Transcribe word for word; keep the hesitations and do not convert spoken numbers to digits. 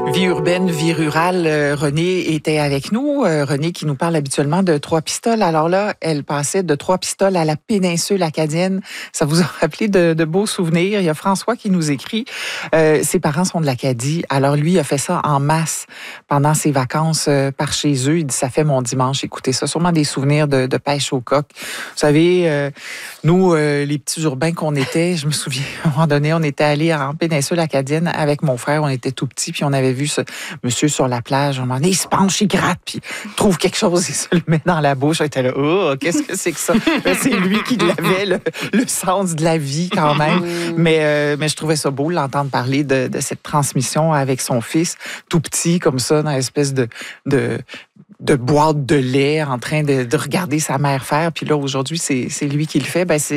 Vie urbaine, vie rurale, euh, René était avec nous. Euh, René qui nous parle habituellement de Trois-Pistoles. Alors là, elle passait de Trois-Pistoles à la péninsule acadienne. Ça vous a rappelé de, de beaux souvenirs. Il y a François qui nous écrit. Euh, ses parents sont de l'Acadie. Alors lui, il a fait ça en masse pendant ses vacances euh, par chez eux. Il dit, ça fait mon dimanche. Écoutez ça, sûrement des souvenirs de, de pêche au coq. Vous savez, euh, nous, euh, les petits urbains qu'on était, je me souviens, à un moment donné, on était allés en péninsule acadienne avec mon frère. On était tout petits, puis on avait vu ce monsieur sur la plage. À un moment donné, il se penche, il gratte, puis il trouve quelque chose, il se le met dans la bouche. On était là, oh, qu'est-ce que c'est que ça? Ben, c'est lui qui avait le, le sens de la vie quand même. Mais, euh, mais je trouvais ça beau de l'entendre parler de, de cette transmission avec son fils, tout petit, comme ça, dans l'espèce de... de de boîte de lait en train de, de regarder sa mère faire. Puis là, aujourd'hui, c'est, c'est lui qui le fait. Ben, c'est